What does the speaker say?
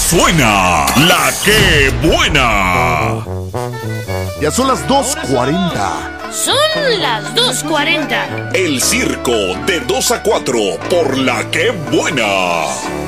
suena la que buena. Ya son las 2:40. Son las 2:40. El circo de 2 a 4 por la que buena.